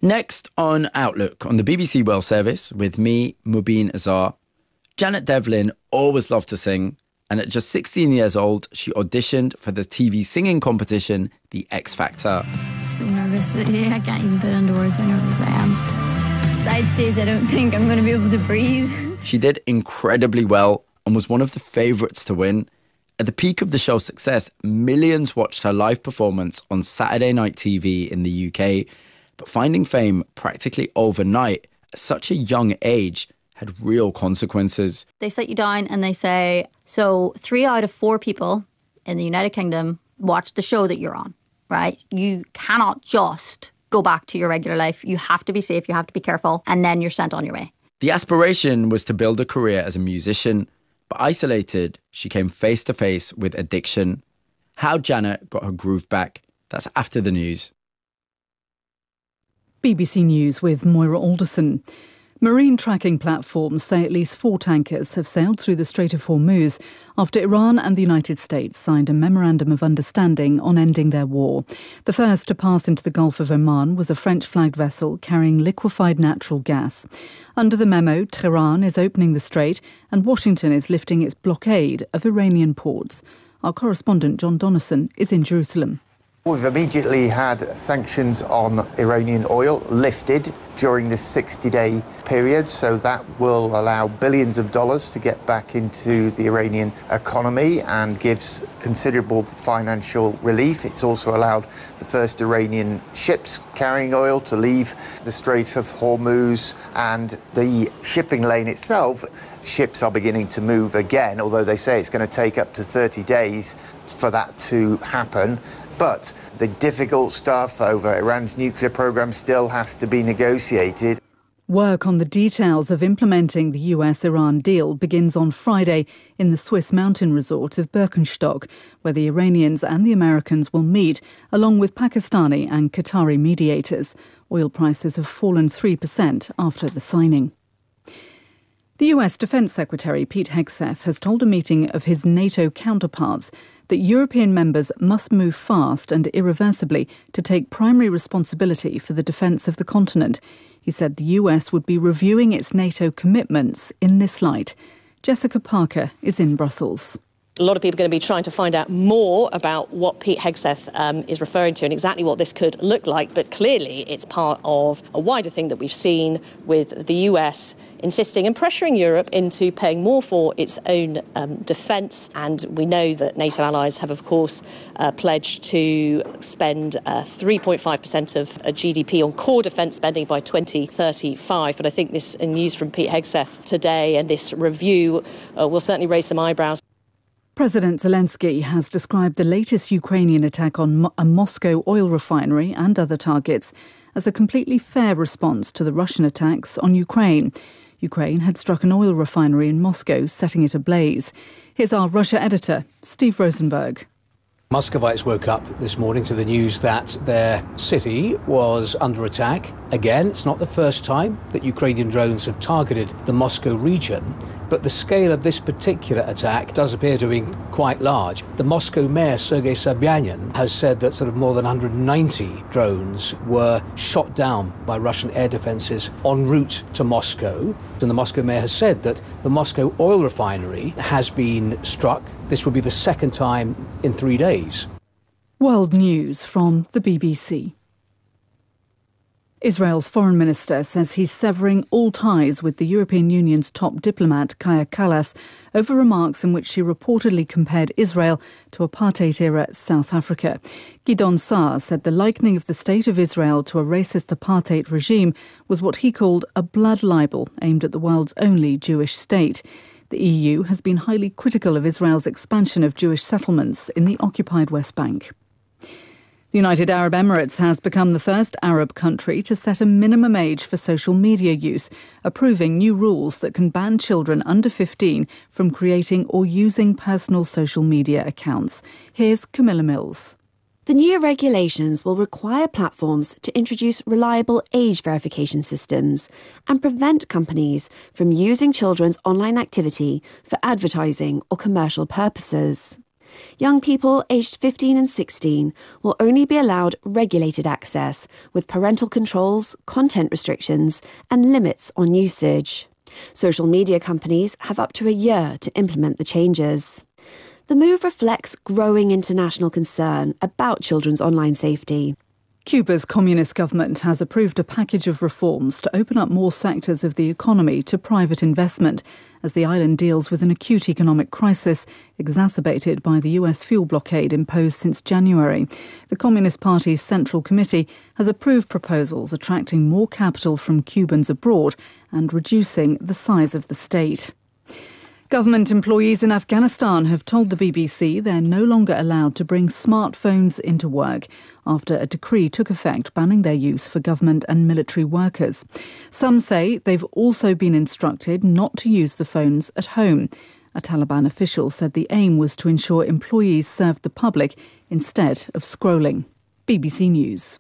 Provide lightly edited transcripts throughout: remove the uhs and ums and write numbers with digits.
Next on Outlook on the BBC World Service with me, Mubin Azar. Janet Devlin always loved to sing, and at just 16 years old, she auditioned for the TV singing competition, The X Factor. I'm so nervous that I can't even put into words how nervous I am. Side stage, I don't think I'm going to be able to breathe. She did incredibly well and was one of the favourites to win. At the peak of the show's success, millions watched her live performance on Saturday night TV in the UK. But finding fame practically overnight at such a young age had real consequences. They sit you down and they say, so 3 out of 4 people in the United Kingdom watch the show that you're on, right? You cannot just go back to your regular life. You have to be safe, you have to be careful, and then you're sent on your way. The aspiration was to build a career as a musician, but isolated, she came face to face with addiction. How Janet got her groove back, that's after the news. BBC News with Moira Alderson. Marine tracking platforms say at least 4 tankers have sailed through the Strait of Hormuz after Iran and the United States signed a memorandum of understanding on ending their war. The first to pass into the Gulf of Oman was a French-flagged vessel carrying liquefied natural gas. Under the memo, Tehran is opening the strait and Washington is lifting its blockade of Iranian ports. Our correspondent John Donnison is in Jerusalem. We've immediately had sanctions on Iranian oil lifted during this 60-day period, so that will allow billions of dollars to get back into the Iranian economy and gives considerable financial relief. It's also allowed the first Iranian ships carrying oil to leave the Strait of Hormuz, and the shipping lane itself, ships are beginning to move again, although they say it's going to take up to 30 days for that to happen. But the difficult stuff over Iran's nuclear program still has to be negotiated. Work on the details of implementing the US-Iran deal begins on Friday in the Swiss mountain resort of Birkenstock, where the Iranians and the Americans will meet, along with Pakistani and Qatari mediators. Oil prices have fallen 3% after the signing. The US Defence Secretary Pete Hegseth has told a meeting of his NATO counterparts that European members must move fast and irreversibly to take primary responsibility for the defence of the continent. He said the US would be reviewing its NATO commitments in this light. Jessica Parker is in Brussels. A lot of people are going to be trying to find out more about what Pete Hegseth is referring to and exactly what this could look like. But clearly it's part of a wider thing that we've seen with the US insisting and pressuring Europe into paying more for its own defence. And we know that NATO allies have, of course, pledged to spend 3.5% of GDP on core defence spending by 2035. But I think this news from Pete Hegseth today and this review will certainly raise some eyebrows. President Zelensky has described the latest Ukrainian attack on a Moscow oil refinery and other targets as a completely fair response to the Russian attacks on Ukraine. Ukraine had struck an oil refinery in Moscow, setting it ablaze. Here's our Russia editor, Steve Rosenberg. Muscovites woke up this morning to the news that their city was under attack. Again, it's not the first time that Ukrainian drones have targeted the Moscow region, but the scale of this particular attack does appear to be quite large. The Moscow mayor, Sergei Sobyanin, has said that sort of more than 190 drones were shot down by Russian air defences en route to Moscow. And the Moscow mayor has said that the Moscow oil refinery has been struck. This will be the second time in 3 days. World News from the BBC. Israel's foreign minister says he's severing all ties with the European Union's top diplomat, Kaja Kallas, over remarks in which she reportedly compared Israel to apartheid-era South Africa. Gideon Saar said the likening of the state of Israel to a racist apartheid regime was what he called a blood libel aimed at the world's only Jewish state. The EU has been highly critical of Israel's expansion of Jewish settlements in the occupied West Bank. The United Arab Emirates has become the first Arab country to set a minimum age for social media use, approving new rules that can ban children under 15 from creating or using personal social media accounts. Here's Camilla Mills. The new regulations will require platforms to introduce reliable age verification systems and prevent companies from using children's online activity for advertising or commercial purposes. Young people aged 15 and 16 will only be allowed regulated access with parental controls, content restrictions, and limits on usage. Social media companies have up to a year to implement the changes. The move reflects growing international concern about children's online safety. Cuba's communist government has approved a package of reforms to open up more sectors of the economy to private investment as the island deals with an acute economic crisis exacerbated by the US fuel blockade imposed since January. The Communist Party's Central Committee has approved proposals attracting more capital from Cubans abroad and reducing the size of the state. Government employees in Afghanistan have told the BBC they're no longer allowed to bring smartphones into work after a decree took effect banning their use for government and military workers. Some say they've also been instructed not to use the phones at home. A Taliban official said the aim was to ensure employees served the public instead of scrolling. BBC News.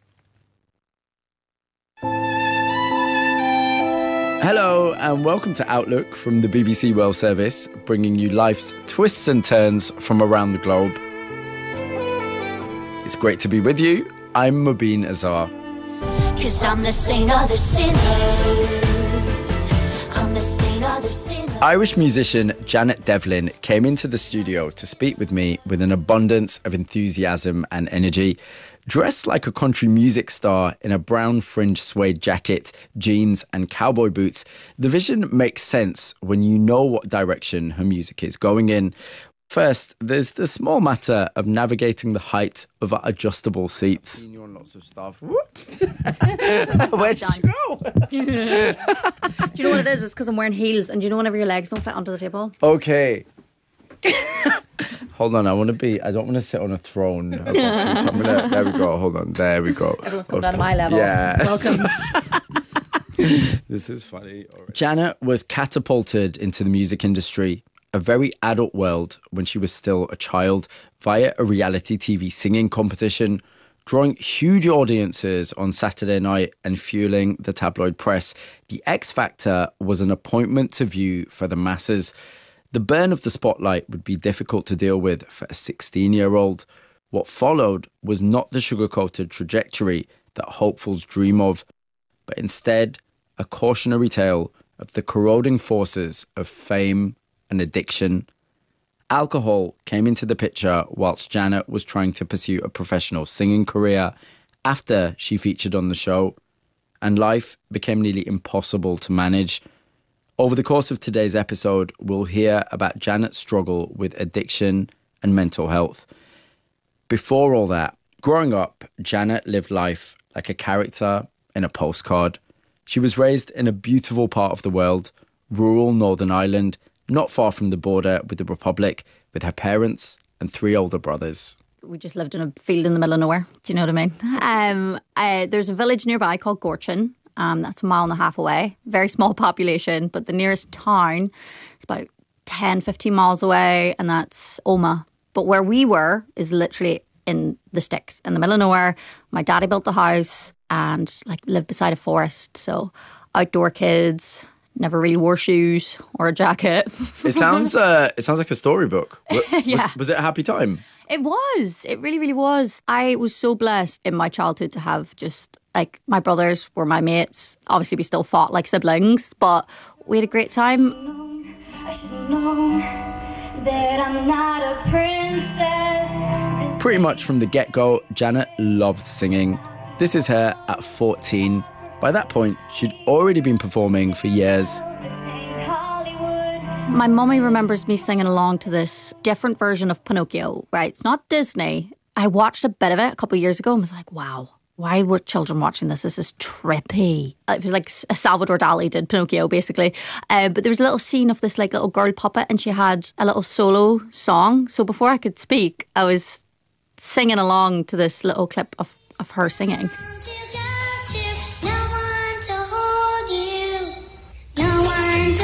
Hello and welcome to Outlook from the BBC World Service, bringing you life's twists and turns from around the globe. It's great to be with you. I'm Mubin Azhar. 'Cause I'm the saint of the sinners. I'm the saint of the sinners. Irish musician Janet Devlin came into the studio to speak with me with an abundance of enthusiasm and energy. Dressed like a country music star in a brown fringe suede jacket, jeans and cowboy boots, the vision makes sense when you know what direction her music is going in. First, there's the small matter of navigating the height of our adjustable seats. You're on lots of stuff. Where'd you go? Do you know what it is? It's because I'm wearing heels, and do you know whenever your legs don't fit onto the table? Okay. Hold on, I don't want to sit on a throne. There we go, hold on, there we go. Everyone's come down to my level. Yeah. Welcome. This is funny. Right. Janet was catapulted into the music industry, a very adult world, when she was still a child, via a reality TV singing competition, drawing huge audiences on Saturday night and fueling the tabloid press. The X Factor was an appointment to view for the masses. The burn of the spotlight would be difficult to deal with for a 16-year-old. What followed was not the sugar-coated trajectory that hopefuls dream of, but instead a cautionary tale of the corroding forces of fame and addiction. Alcohol came into the picture whilst Janet was trying to pursue a professional singing career after she featured on the show, and life became nearly impossible to manage. Over the course of today's episode, we'll hear about Janet's struggle with addiction and mental health. Before all that, growing up, Janet lived life like a character in a postcard. She was raised in a beautiful part of the world, rural Northern Ireland, not far from the border with the Republic, with her parents and 3 older brothers. We just lived in a field in the middle of nowhere. Do you know what I mean? There's a village nearby called Gorchin. That's a 1.5 miles away. Very small population, but the nearest town is about 10, 15 miles away, and that's Omagh. But where we were is literally in the sticks, in the middle of nowhere. My daddy built the house and lived beside a forest, so outdoor kids, never really wore shoes or a jacket. It sounds like a storybook. Yeah. Was it a happy time? It was. It really, really was. I was so blessed in my childhood to have just, my brothers were my mates. Obviously, we still fought like siblings, but we had a great time. I should have known that I'm not a princess. Pretty much from the get-go, Janet loved singing. This is her at 14. By that point, she'd already been performing for years. My mummy remembers me singing along to this different version of Pinocchio, right? It's not Disney. I watched a bit of it a couple of years ago and was like, wow, why were children watching this? This is trippy. It was like Salvador Dali did Pinocchio, basically. But there was a little scene of this little girl puppet and she had a little solo song. So before I could speak, I was singing along to this little clip of her singing.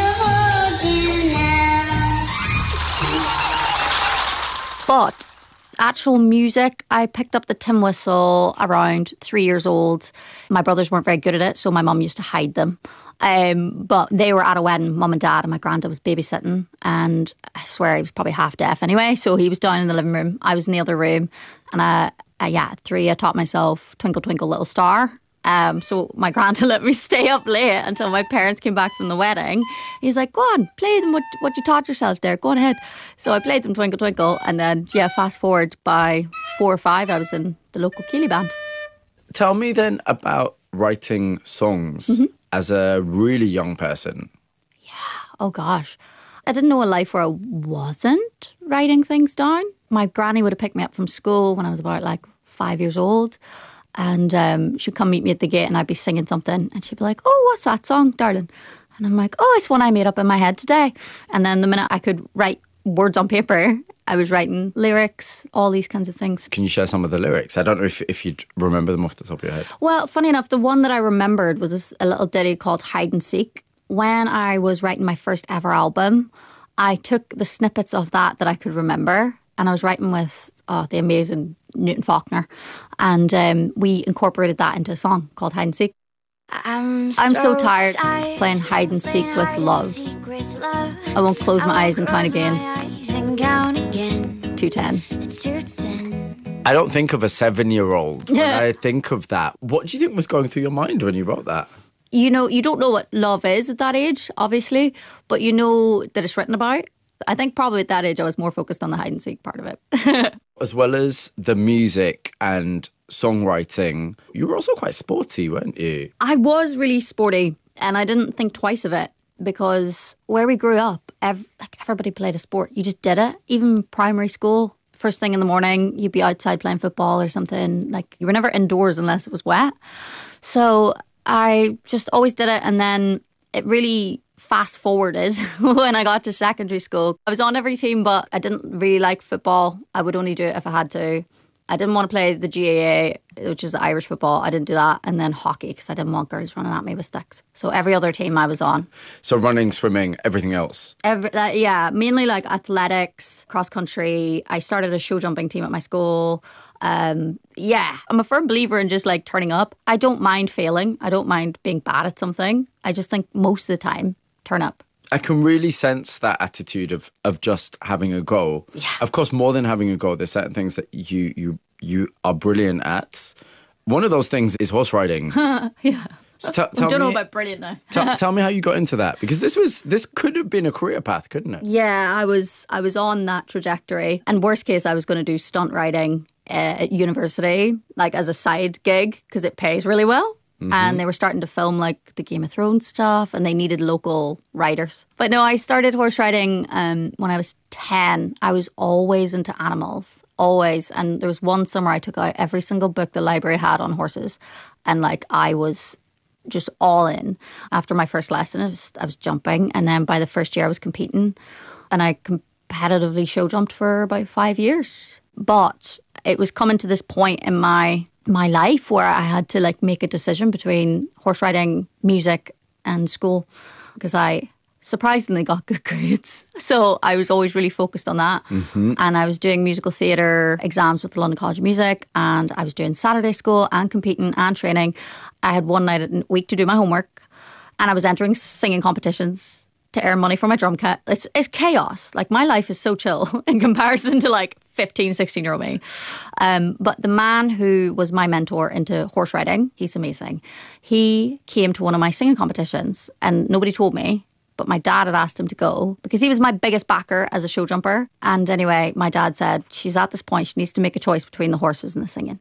But Actual music, I picked up the tin whistle around 3 years old. My brothers weren't very good at it, so my mum used to hide them. But they were at a wedding, mum and dad, and my granddad was babysitting. And I swear he was probably half deaf anyway. So he was down in the living room. I was in the other room. And at 3, I taught myself Twinkle, Twinkle, Little Star. So my granddad let me stay up late until my parents came back from the wedding. He's like, go on, play them what you taught yourself there. Go on ahead. So I played them Twinkle Twinkle, and then fast forward by 4 or 5, I was in the local Keeley band. Tell me then about writing songs as a really young person. Oh gosh, I didn't know a life where I wasn't writing things down. My granny would have picked me up from school when I was about like 5 years old. And she'd come meet me at the gate and I'd be singing something. And she'd be like, oh, what's that song, darling? And I'm like, oh, it's one I made up in my head today. And then the minute I could write words on paper, I was writing lyrics, all these kinds of things. Can you share some of the lyrics? I don't know if you'd remember them off the top of your head. Well, funny enough, the one that I remembered was a little ditty called Hide and Seek. When I was writing my first ever album, I took the snippets of that I could remember, and I was writing with the amazing Newton Faulkner, and we incorporated that into a song called Hide and Seek. I'm so tired of playing hide and seek with love. I won't close my eyes and count again. 210. I don't think of a 7-year-old when I think of that. What do you think was going through your mind when you wrote that? You know, you don't know what love is at that age, obviously, but you know that it's written about. I think probably at that age I was more focused on the hide and seek part of it. As well as the music and songwriting, you were also quite sporty, weren't you? I was really sporty, and I didn't think twice of it, because where we grew up, everybody played a sport. You just did it. Even primary school, first thing in the morning, you'd be outside playing football or something. Like, you were never indoors unless it was wet. So I just always did it, and then it really fast forwarded when I got to secondary school. I was on every team, but I didn't really like football. I would only do it if I had to. I didn't want to play the GAA, which is Irish football. I didn't do that. And then hockey, because I didn't want girls running at me with sticks. So every other team I was on. So running, swimming, everything else? Mainly like athletics, cross country. I started a show jumping team at my school. I'm a firm believer in just like turning up. I don't mind failing. I don't mind being bad at something. I just think most of the time, turn up. I can really sense that attitude of just having a go. Yeah. Of course, more than having a go, there's certain things that you are brilliant at. One of those things is horse riding. Yeah. So I don't know about brilliant now. Tell me how you got into that, because this could have been a career path, couldn't it? Yeah, I was on that trajectory. And worst case, I was going to do stunt riding at university, like as a side gig, because it pays really well. Mm-hmm. And they were starting to film like the Game of Thrones stuff, and they needed local riders. But no, I started horse riding when I was 10. I was always into animals, always. And there was one summer I took out every single book the library had on horses, and like I was just all in. After my first lesson, I was jumping, and then by the first year I was competing, and I competitively show jumped for about 5 years. But it was coming to this point in my life where I had to like make a decision between horse riding, music and school, because I surprisingly got good grades. So I was always really focused on that. Mm-hmm. And I was doing musical theatre exams with the London College of Music, and I was doing Saturday school and competing and training. I had one night a week to do my homework, and I was entering singing competitions to earn money for my drum kit. It's chaos. Like, my life is so chill in comparison to like 15, 16-year-old me. But the man who was my mentor into horse riding, he's amazing. He came to one of my singing competitions, and nobody told me, but my dad had asked him to go because he was my biggest backer as a show jumper. And anyway, my dad said, she's at this point, she needs to make a choice between the horses and the singing.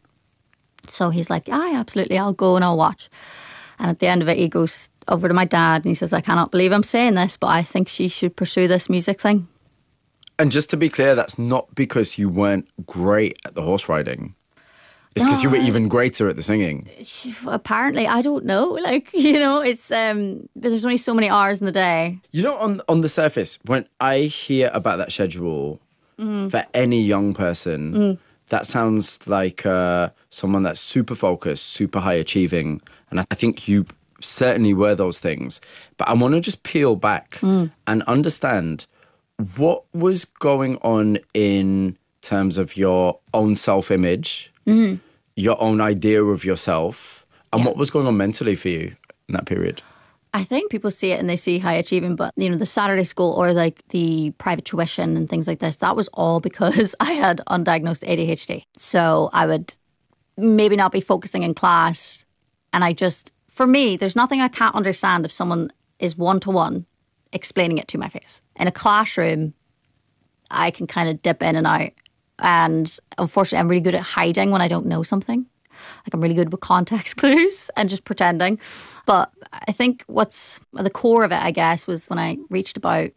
So he's like, yeah, absolutely, I'll go and I'll watch. And at the end of it, he goes over to my dad and he says, I cannot believe I'm saying this, but I think she should pursue this music thing. And just to be clear, that's not because you weren't great at the horse riding. It's because you were even greater at the singing. Apparently, I don't know. Like, you know, it's there's only so many hours in the day. You know, on the surface, when I hear about that schedule for any young person, that sounds like someone that's super focused, super high achieving. And I think you certainly were those things. But I want to just peel back and understand what was going on in terms of your own self-image, your own idea of yourself, and what was going on mentally for you in that period? I think people see it and they see high achieving, but the Saturday school or like the private tuition and things like this, that was all because I had undiagnosed ADHD. So I would maybe not be focusing in class. And for me, there's nothing I can't understand if someone is one-to-one explaining it to my face. In a classroom, I can kind of dip in and out. And unfortunately, I'm really good at hiding when I don't know something. Like I'm really good with context clues and just pretending. But I think what's the core of it, I guess, was when I reached about,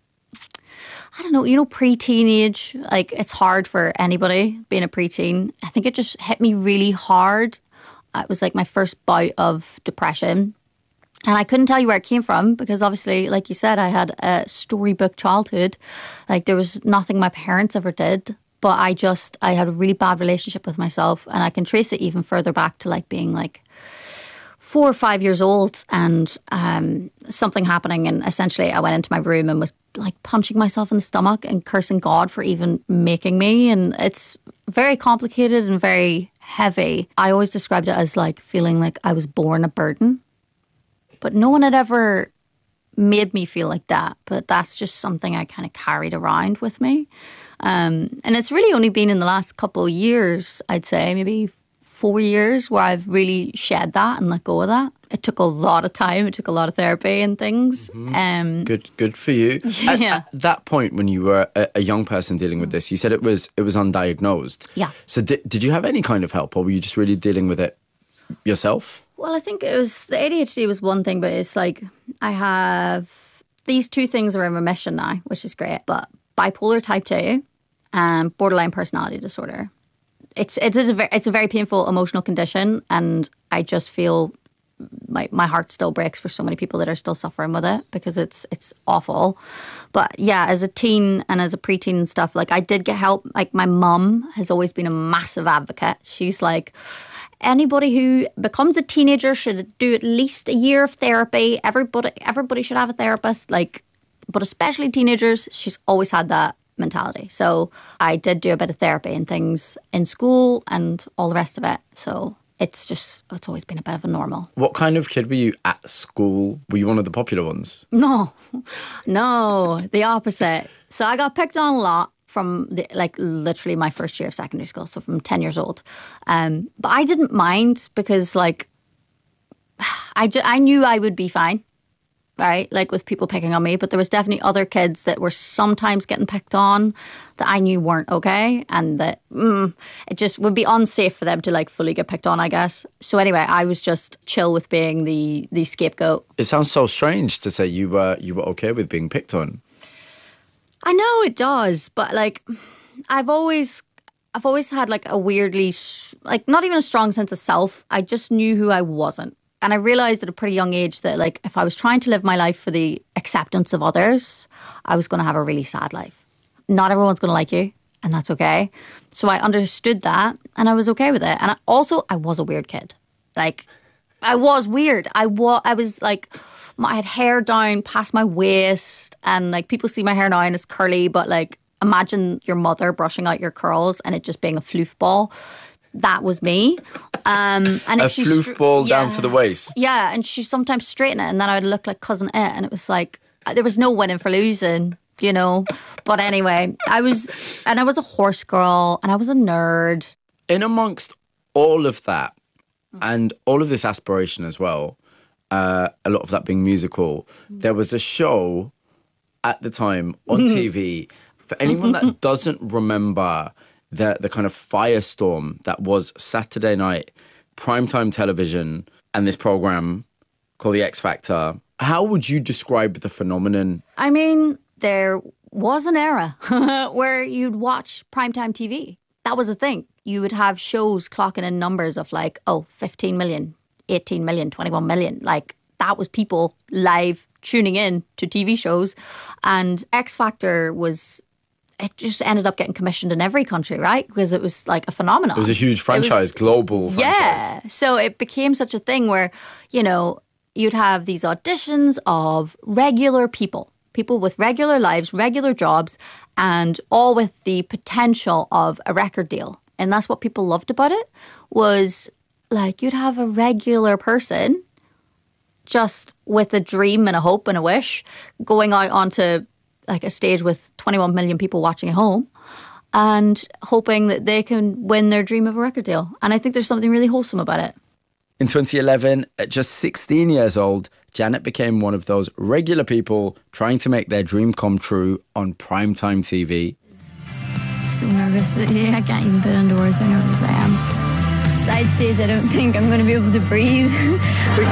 I don't know, pre-teenage. Like it's hard for anybody being a preteen. I think it just hit me really hard. It was like my first bout of depression. And I couldn't tell you where it came from because obviously, like you said, I had a storybook childhood. Like there was nothing my parents ever did. But I had a really bad relationship with myself. And I can trace it even further back to like being like 4 or 5 years old and something happening. And essentially I went into my room and was like punching myself in the stomach and cursing God for even making me. And it's very complicated and very heavy. I always described it as like feeling like I was born a burden. But no one had ever made me feel like that. But that's just something I kind of carried around with me. And it's really only been in the last couple of years, I'd say, maybe 4 years, where I've really shed that and let go of that. It took a lot of time. It took a lot of therapy and things. Good for you. Yeah. At that point, when you were a young person dealing with this, you said it was undiagnosed. Yeah. So did you have any kind of help, or were you just really dealing with it yourself? Well, I think it was the ADHD was one thing, but it's like I have these two things are in remission now, which is great. But bipolar type 2 and borderline personality disorder. It's a very painful emotional condition, and I just feel my heart still breaks for so many people that are still suffering with it because it's awful. But yeah, as a teen and as a preteen and stuff, like I did get help. Like my mum has always been a massive advocate. She's like, anybody who becomes a teenager should do at least a year of therapy. Everybody should have a therapist. Like, but especially teenagers, she's always had that mentality. So I did do a bit of therapy and things in school and all the rest of it. So it's always been a bit of a normal. What kind of kid were you at school? Were you one of the popular ones? No, the opposite. So I got picked on a lot from literally my first year of secondary school. So from 10 years old. But I didn't mind because like, I knew I would be fine. Right, like with people picking on me, but there was definitely other kids that were sometimes getting picked on that I knew weren't okay, and that it just would be unsafe for them to like fully get picked on, I guess. So anyway, I was just chill with being the scapegoat. It sounds so strange to say you were okay with being picked on. I know it does, but like I've always had like a weirdly like not even a strong sense of self. I just knew who I wasn't. And I realised at a pretty young age that like if I was trying to live my life for the acceptance of others, I was going to have a really sad life. Not everyone's going to like you, and that's okay. So I understood that, and I was okay with it. And I was a weird kid. Like, I was weird. I was like, I had hair down past my waist, and like people see my hair now and it's curly, but like imagine your mother brushing out your curls and it just being a floof ball. That was me. And a floof ball down to the waist. Yeah, and she sometimes straighten it, and then I would look like Cousin It, and it was like there was no winning for losing, you know. But anyway, I was a horse girl, and I was a nerd. In amongst all of that, and all of this aspiration as well, a lot of that being musical, there was a show at the time on TV. For anyone that doesn't remember the kind of firestorm that was Saturday night primetime television and this program called The X Factor, how would you describe the phenomenon? I mean, there was an era where you'd watch primetime TV. That was a thing. You would have shows clocking in numbers of like, 15 million, 18 million, 21 million. Like, that was people live tuning in to TV shows. And X Factor it just ended up getting commissioned in every country, right? Because it was like a phenomenon. It was a huge franchise, global franchise. Yeah. So it became such a thing where, you know, you'd have these auditions of regular people with regular lives, regular jobs, and all with the potential of a record deal. And that's what people loved about it, was like you'd have a regular person just with a dream and a hope and a wish going out onto like a stage with 21 million people watching at home and hoping that they can win their dream of a record deal. And I think there's something really wholesome about it. In 2011, at just 16 years old, Janet became one of those regular people trying to make their dream come true on primetime TV. I'm so nervous. I can't even put into words how nervous I am. Side stage, I don't think I'm going to be able to breathe. 3, 2, 1,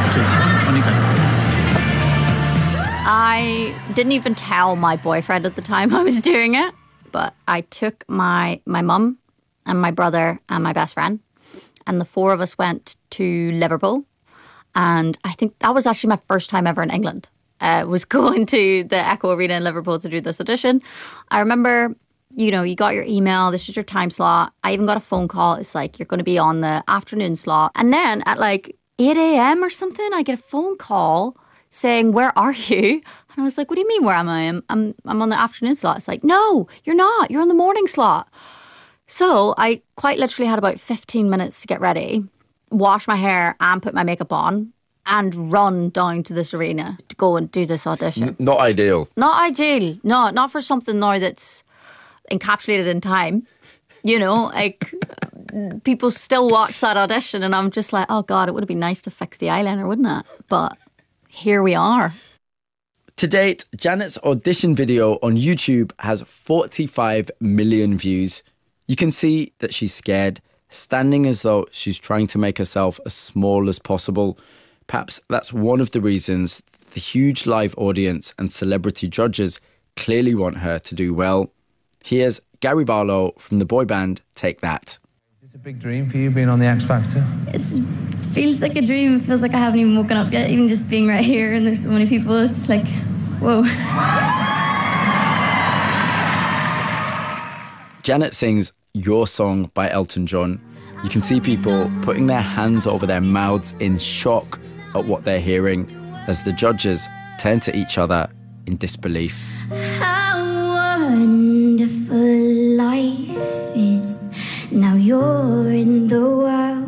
I didn't even tell my boyfriend at the time I was doing it, but I took my mum and my brother and my best friend, and the 4 of us went to Liverpool. And I think that was actually my first time ever in England. Was going to the Echo Arena in Liverpool to do this audition. I remember, you know, you got your email, this is your time slot. I even got a phone call. It's like, you're going to be on the afternoon slot. And then at like 8 a.m. or something, I get a phone call saying, where are you? And I was like, what do you mean, where am I? I'm on the afternoon slot. It's like, no, you're not. You're on the morning slot. So I quite literally had about 15 minutes to get ready, wash my hair and put my makeup on and run down to this arena to go and do this audition. Not ideal. Not ideal. No, not for something now that's encapsulated in time. You know, like people still watch that audition and I'm just like, oh God, it would have been nice to fix the eyeliner, wouldn't it? But here we are. To date, Janet's audition video on YouTube has 45 million views. You can see that she's scared, standing as though she's trying to make herself as small as possible. Perhaps that's one of the reasons the huge live audience and celebrity judges clearly want her to do well. Here's Gary Barlow from the boy band Take That. Is this a big dream for you, being on the X Factor? It feels like a dream. It feels like I haven't even woken up yet. Even just being right here and there's so many people, it's like, whoa. Janet sings Your Song by Elton John. You can see people putting their hands over their mouths in shock at what they're hearing as the judges turn to each other in disbelief. How wonderful life is. Now you're in the world.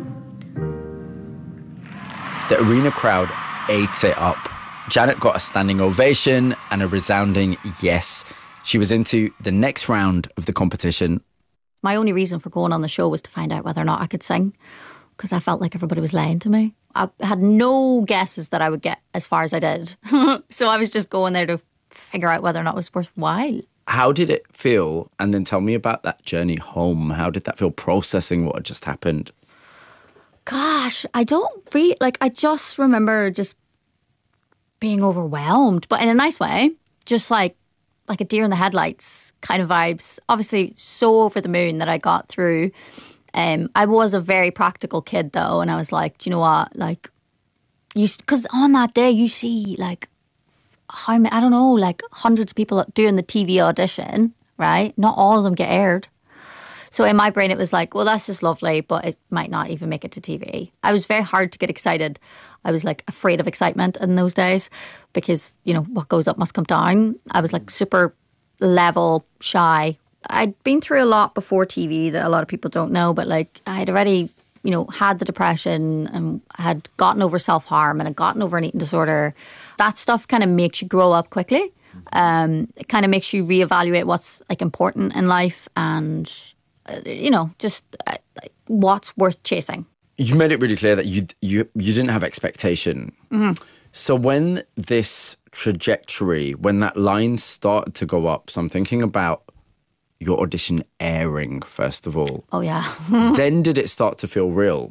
The arena crowd ate it up. Janet got a standing ovation and a resounding yes. She was into the next round of the competition. My only reason for going on the show was to find out whether or not I could sing, because I felt like everybody was lying to me. I had no guesses that I would get as far as I did. So I was just going there to figure out whether or not it was worthwhile. How did it feel? And then tell me about that journey home. How did that feel, processing what had just happened? Gosh, I just remember just being overwhelmed, but in a nice way. Just like a deer in the headlights kind of vibes. Obviously, so over the moon that I got through. I was a very practical kid, though, and I was like, do you know what? Like, because on that day, you see, like, how many, I don't know, like hundreds of people doing the TV audition, right? Not all of them get aired. So in my brain, it was like, well, that's just lovely, but it might not even make it to TV. I was very hard to get excited. I was like afraid of excitement in those days because, you know, what goes up must come down. I was like super level shy. I'd been through a lot before TV that a lot of people don't know, but like I had already, you know, had the depression and had gotten over self-harm and had gotten over an eating disorder. That stuff kind of makes you grow up quickly. It kind of makes you reevaluate what's like important in life and, you know, just what's worth chasing. You made it really clear that you didn't have expectation. Mm-hmm. So when this trajectory, when that line started to go up, so I'm thinking about your audition airing, first of all. Oh, yeah. Then did it start to feel real?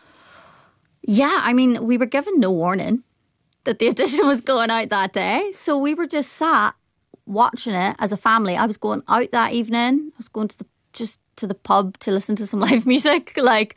Yeah, I mean, we were given no warning that the audition was going out that day. So we were just sat watching it as a family. I was going out that evening. I was going to the pub to listen to some live music.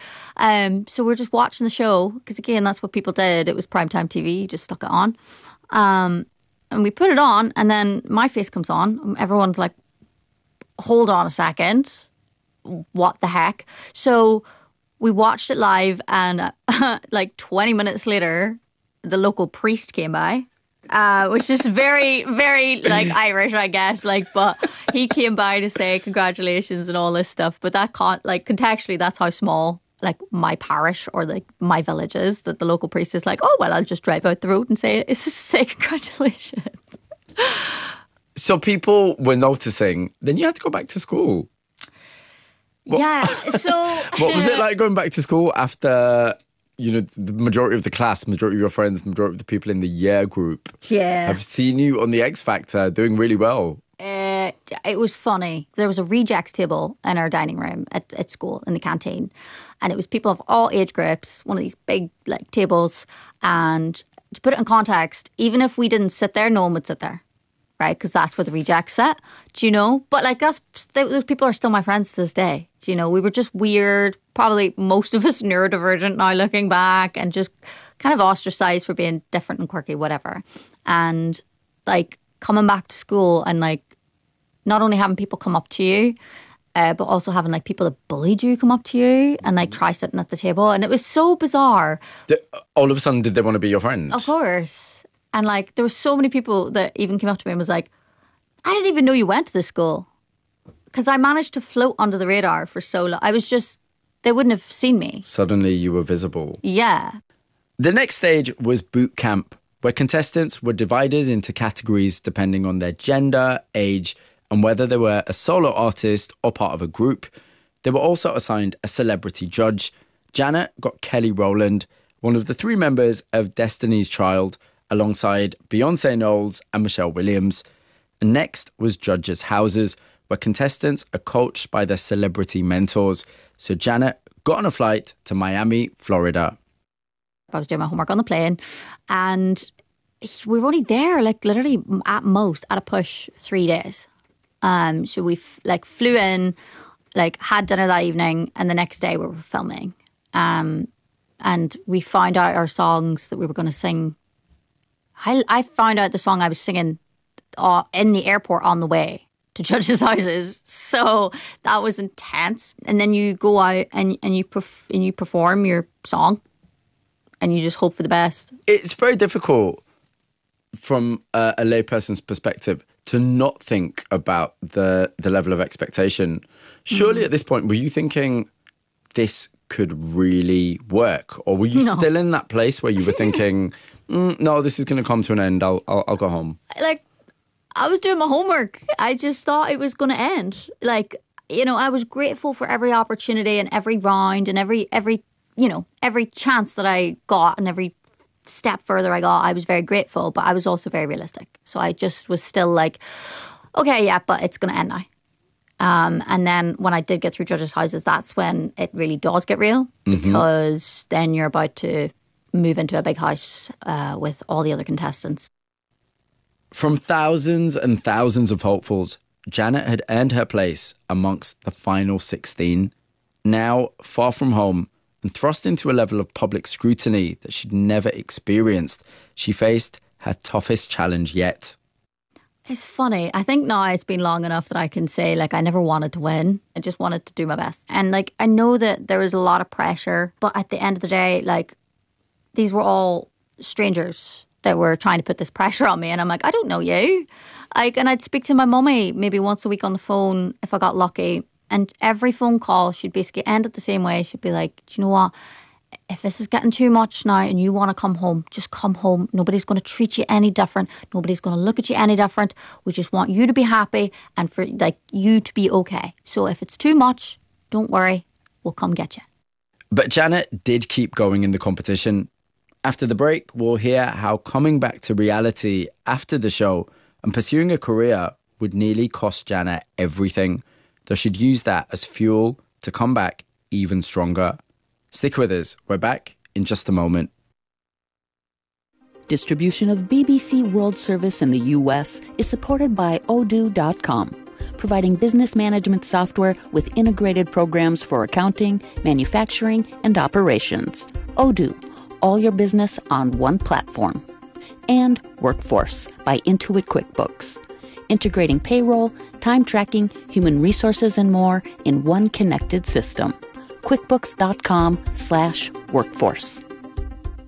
So we're just watching the show because, again, that's what people did. It was primetime TV. You just stuck it on. And we put it on and then my face comes on. Everyone's like, hold on a second, what the heck? So we watched it live and like 20 minutes later, the local priest came by which is very, very like Irish, I guess. Like, but he came by to say congratulations and all this stuff. But that can't, like, contextually, that's how small like my parish or like my village is. That the local priest is like, oh well, I'll just drive out the road and say congratulations. So people were noticing. Then you had to go back to school. Yeah. So what was it like going back to school after, you know, the majority of the class, majority of your friends, the majority of the people in the year group have seen you on the X Factor doing really well? It was funny. There was a rejects table in our dining room at school in the canteen, and it was people of all age groups, one of these big like tables. And to put it in context, even if we didn't sit there, no one would sit there. Right, because that's where the rejects sit, do you know? But like those people are still my friends to this day. Do you know? We were just weird, probably most of us neurodivergent now looking back, and just kind of ostracized for being different and quirky, whatever. And like coming back to school and like not only having people come up to you, but also having like people that bullied you come up to you and like try sitting at the table, and it was so bizarre. All of a sudden, did they want to be your friend? Of course. And like there were so many people that even came up to me and was like, I didn't even know you went to this school. Because I managed to float under the radar for so long. I was just, they wouldn't have seen me. Suddenly you were visible. Yeah. The next stage was boot camp, where contestants were divided into categories depending on their gender, age, and whether they were a solo artist or part of a group. They were also assigned a celebrity judge. Janet got Kelly Rowland, one of the 3 members of Destiny's Child, alongside Beyonce Knowles and Michelle Williams. And next was judges' houses, where contestants are coached by their celebrity mentors. So Janet got on a flight to Miami, Florida. I was doing my homework on the plane, and we were only there like literally at most, at a push, 3 days. So we flew in, like had dinner that evening, and the next day we were filming. And we found out our songs that we were going to sing. I found out the song I was singing in the airport on the way to judges' houses. So that was intense. And then you go out and you perform your song, and you just hope for the best. It's very difficult from a layperson's perspective to not think about the level of expectation. Surely at this point, were you thinking this could really work? Or were you still in that place where you were thinking... no, this is going to come to an end. I'll go home. Like, I was doing my homework. I just thought it was going to end. Like, you know, I was grateful for every opportunity and every round and every chance that I got and every step further I got. I was very grateful, but I was also very realistic. So I just was still like, okay, yeah, but it's going to end now. And then when I did get through judges' houses, that's when it really does get real, because then you're about to move into a big house with all the other contestants. From thousands and thousands of hopefuls, Janet had earned her place amongst the final 16. Now, far from home and thrust into a level of public scrutiny that she'd never experienced, she faced her toughest challenge yet. It's funny. I think now it's been long enough that I can say, like, I never wanted to win. I just wanted to do my best. And, like, I know that there was a lot of pressure, but at the end of the day, like, these were all strangers that were trying to put this pressure on me. And I'm like, I don't know you. And I'd speak to my mummy maybe once a week on the phone if I got lucky. And every phone call, she'd basically end it the same way. She'd be like, do you know what? If this is getting too much now and you want to come home, just come home. Nobody's going to treat you any different. Nobody's going to look at you any different. We just want you to be happy and for like you to be okay. So if it's too much, don't worry. We'll come get you. But Janet did keep going in the competition. After the break, we'll hear how coming back to reality after the show and pursuing a career would nearly cost Janet everything, though she'd use that as fuel to come back even stronger. Stick with us. We're back in just a moment. Distribution of BBC World Service in the U.S. is supported by Odoo.com, providing business management software with integrated programs for accounting, manufacturing, and operations. Odoo, all your business on one platform. And Workforce by Intuit QuickBooks, integrating payroll, time tracking, human resources, and more in one connected system. QuickBooks.com/workforce.